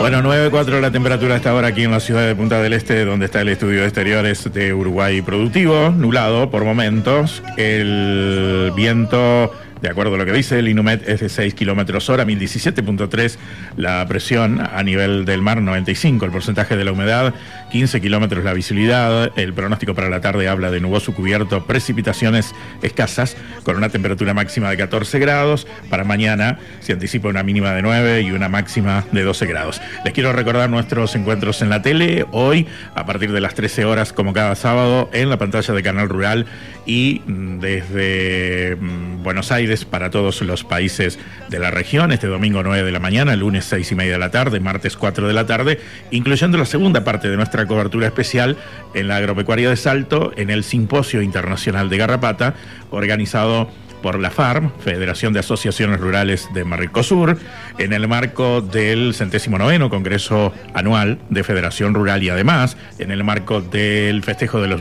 Bueno, 9:04 la temperatura a esta hora aquí en la ciudad de Punta del Este, donde está el estudio de exteriores de Uruguay Productivo, nublado por momentos. El viento, de acuerdo a lo que dice el INUMET, es de 6 kilómetros hora, 1017.3 la presión a nivel del mar, 95 el porcentaje de la humedad, 15 kilómetros la visibilidad. El pronóstico para la tarde habla de nuboso cubierto, precipitaciones escasas, con una temperatura máxima de 14 grados. Para mañana se anticipa una mínima de 9 y una máxima de 12 grados. Les quiero recordar nuestros encuentros en la tele, hoy a partir de las 13 horas, como cada sábado, en la pantalla de Canal Rural y desde Buenos Aires para todos los países de la región, este domingo 9 de la mañana, lunes 6:30 de la tarde, martes 4 de la tarde, incluyendo la segunda parte de nuestra cobertura especial en la agropecuaria de Salto, en el Simposio Internacional de Garrapata, organizado por la FARM, Federación de Asociaciones Rurales de Mercosur, en el marco del 109º Congreso Anual de Federación Rural y además en el marco del festejo de los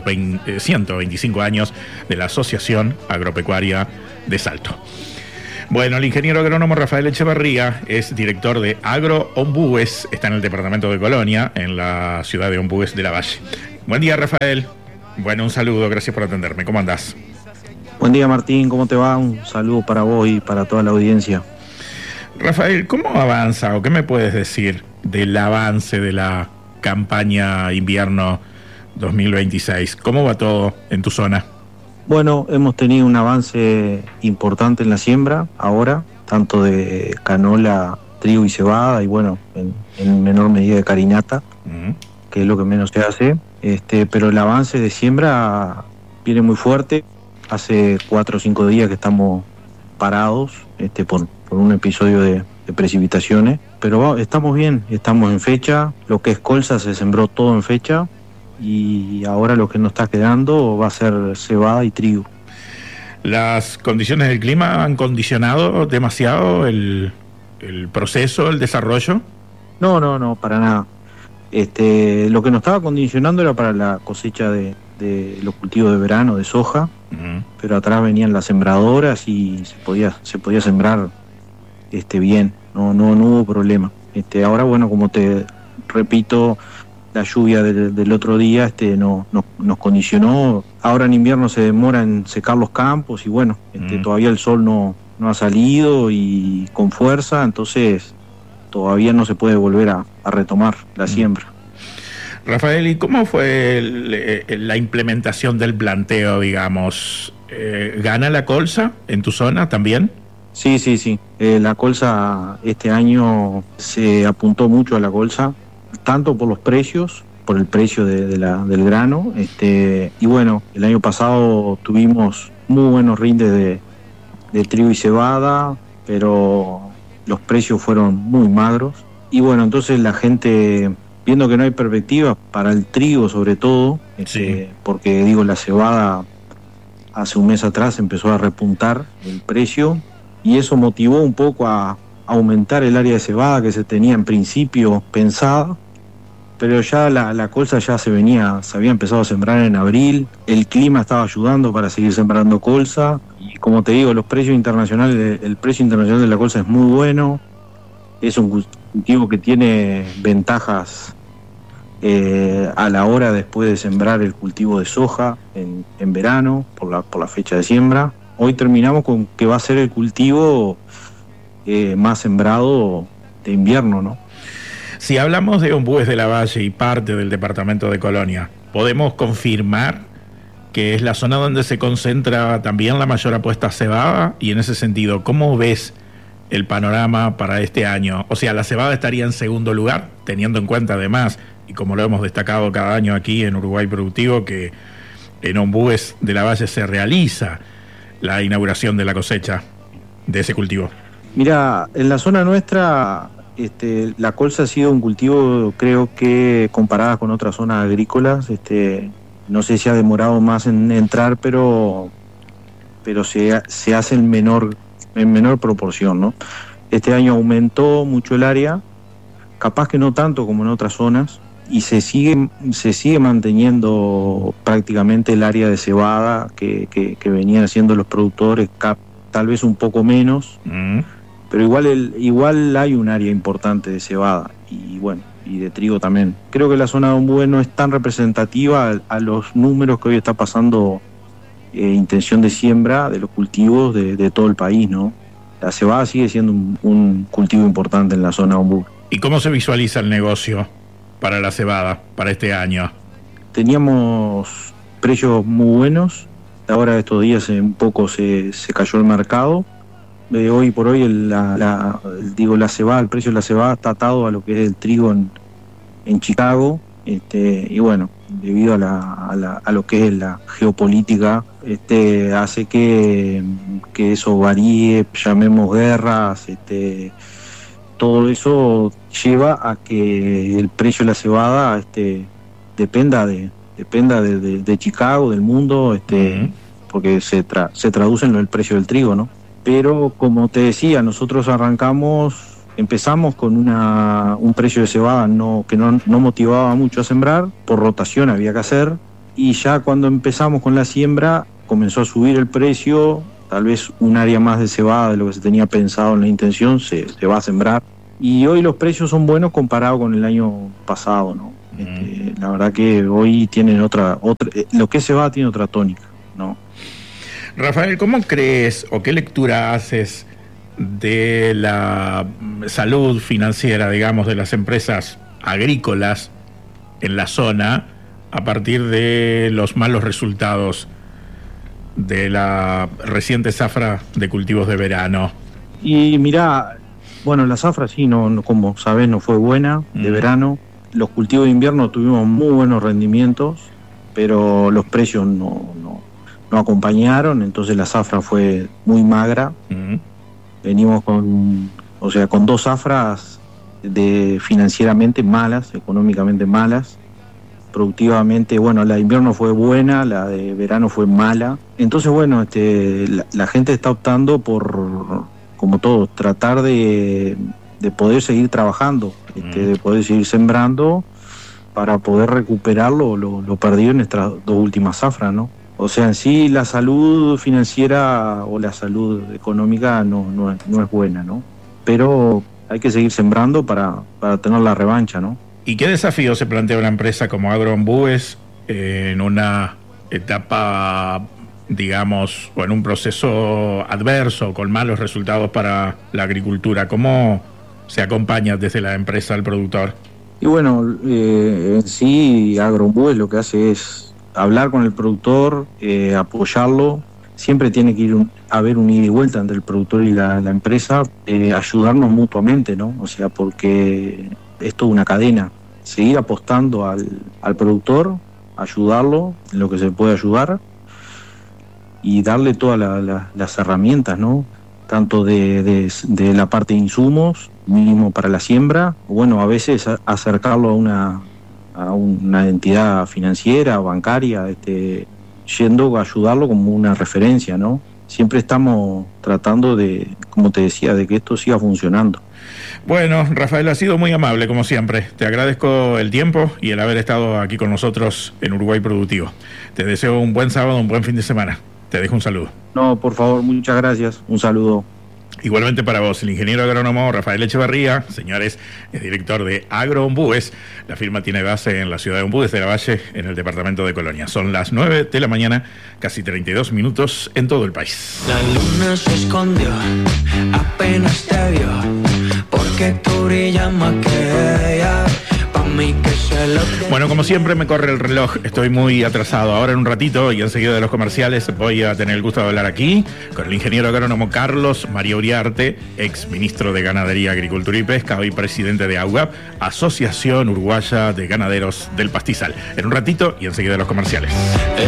125 años de la Asociación Agropecuaria de Salto. Bueno, el ingeniero agrónomo Rafael Echevarría es director de Agro-Ombúes, está en el departamento de Colonia, en la ciudad de Ombúes de la Valle. Buen día, Rafael. Bueno, un saludo, gracias por atenderme. ¿Cómo andás? Buen día, Martín, ¿cómo te va? Un saludo para vos y para toda la audiencia. Rafael, ¿cómo avanza o qué me puedes decir del avance de la campaña invierno 2026? ¿Cómo va todo en tu zona? Bueno, hemos tenido un avance importante en la siembra ahora, tanto de canola, trigo y cebada, y bueno, en menor medida de carinata, que es lo que menos se hace. Pero el avance de siembra viene muy fuerte. Hace 4 o 5 días que estamos parados por un episodio de precipitaciones, pero estamos bien, estamos en fecha. Lo que es colza se sembró todo en fecha y ahora lo que nos está quedando va a ser cebada y trigo. ¿Las condiciones del clima han condicionado demasiado el proceso, el desarrollo? No, para nada. Lo que nos estaba condicionando era para la cosecha de los cultivos de verano de soja, pero atrás venían las sembradoras y se podía sembrar bien, no hubo problema. Ahora, bueno, como te repito, la lluvia del otro día nos condicionó. Ahora en invierno se demora en secar los campos y bueno, todavía el sol no ha salido y con fuerza, entonces todavía no se puede volver a retomar la siembra. Rafael, ¿y cómo fue la implementación del planteo, digamos? ¿Gana la colza en tu zona también? Sí. La colza este año se apuntó mucho a la colza, tanto por los precios, por el precio del grano, y bueno, el año pasado tuvimos muy buenos rindes de trigo y cebada, pero los precios fueron muy magros, y bueno, entonces la gente, viendo que no hay perspectiva para el trigo sobre todo, porque la cebada hace un mes atrás empezó a repuntar el precio y eso motivó un poco a aumentar el área de cebada que se tenía en principio pensada, pero ya la colza ya se había empezado a sembrar en abril, el clima estaba ayudando para seguir sembrando colza y como te digo, el precio internacional de la colza es muy bueno, es un cultivo que tiene ventajas a la hora después de sembrar el cultivo de soja en verano por la fecha de siembra. Hoy terminamos con que va a ser el cultivo más sembrado de invierno, ¿no? Si hablamos de Ombúes de la Valle y parte del departamento de Colonia, ¿podemos confirmar que es la zona donde se concentra también la mayor apuesta a cebada? Y en ese sentido, ¿cómo ves el panorama para este año? O sea, la cebada estaría en segundo lugar, teniendo en cuenta además, y como lo hemos destacado cada año aquí en Uruguay Productivo, que en Ombúes de la Valle se realiza la inauguración de la cosecha de ese cultivo. Mira, en la zona nuestra la colza ha sido un cultivo, creo que comparada con otras zonas agrícolas, no sé si ha demorado más en entrar, pero se hace en menor proporción, ¿no? Este año aumentó mucho el área, capaz que no tanto como en otras zonas, y se sigue manteniendo prácticamente el área de cebada que venían haciendo los productores, tal vez un poco menos, pero igual hay un área importante de cebada y bueno, y de trigo también. Creo que la zona de Ombúes no es tan representativa a los números que hoy está pasando intención de siembra de los cultivos de todo el país, ¿no? La cebada sigue siendo un cultivo importante en la zona de Ombúes. ¿Y cómo se visualiza el negocio para la cebada, para este año? Teníamos precios muy buenos, ahora estos días un poco se cayó el mercado. Hoy por hoy la cebada, el precio de la cebada está atado a lo que es el trigo en Chicago, y bueno, debido a lo que es la geopolítica, hace que eso varíe, llamemos guerras, todo eso lleva a que el precio de la cebada dependa de Chicago, del mundo, porque se traduce en el precio del trigo, ¿no? Pero como te decía, nosotros empezamos con un precio de cebada que no motivaba mucho a sembrar, por rotación había que hacer, y ya cuando empezamos con la siembra comenzó a subir el precio, tal vez un área más de cebada de lo que se tenía pensado en la intención se va a sembrar, y hoy los precios son buenos comparado con el año pasado, ¿no? La verdad que hoy tienen otra lo que es cebada tiene otra tónica, ¿no? Rafael, ¿cómo crees o qué lectura haces de la salud financiera, digamos, de las empresas agrícolas en la zona a partir de los malos resultados de la reciente zafra de cultivos de verano? Y mirá, bueno, la zafra sí, no, como sabés, no fue buena de verano. Los cultivos de invierno tuvimos muy buenos rendimientos, pero los precios no acompañaron, entonces la zafra fue muy magra. Venimos con dos zafras financieramente malas, económicamente malas. Productivamente, bueno, la de invierno fue buena, la de verano fue mala. Entonces, bueno, la gente está optando por, como todos, tratar de poder seguir trabajando, de poder seguir sembrando para poder recuperar lo perdido en estas dos últimas zafras, ¿no? O sea, en sí la salud financiera o la salud económica no es buena, ¿no? Pero hay que seguir sembrando para tener la revancha, ¿no? ¿Y qué desafío se plantea una empresa como Agro Ombúes en una etapa, digamos, o en un proceso adverso, con malos resultados para la agricultura? ¿Cómo se acompaña desde la empresa al productor? Y bueno, en sí Agro Ombúes lo que hace es hablar con el productor, apoyarlo. Siempre tiene que haber un ida y vuelta entre el productor y la empresa, ayudarnos mutuamente, ¿no? O sea, porque es toda una cadena. Seguir apostando al productor, ayudarlo en lo que se puede ayudar y darle todas las herramientas, ¿no? Tanto de la parte de insumos, mínimo para la siembra, o bueno, a veces acercarlo a una entidad financiera o bancaria, yendo a ayudarlo como una referencia, ¿no? Siempre estamos tratando de, como te decía, de que esto siga funcionando. Bueno, Rafael, ha sido muy amable, como siempre. Te agradezco el tiempo y el haber estado aquí con nosotros en Uruguay Productivo. Te deseo un buen sábado, un buen fin de semana. Te dejo un saludo. No, por favor, muchas gracias. Un saludo. Igualmente para vos, el ingeniero agrónomo Rafael Echevarría, señores, es director de Agro Ombúes. La firma tiene base en la ciudad de Ombúes de la Valle, en el departamento de Colonia. Son las 9 de la mañana, casi 32 minutos en todo el país. La luna se escondió, apenas te vio, porque tú brillas más que ella. Bueno, como siempre me corre el reloj, estoy muy atrasado. Ahora en un ratito y enseguida de los comerciales voy a tener el gusto de hablar aquí con el ingeniero agrónomo Carlos María Uriarte, ex ministro de Ganadería, Agricultura y Pesca, hoy presidente de AUGAP, Asociación Uruguaya de Ganaderos del Pastizal. En un ratito y enseguida de los comerciales.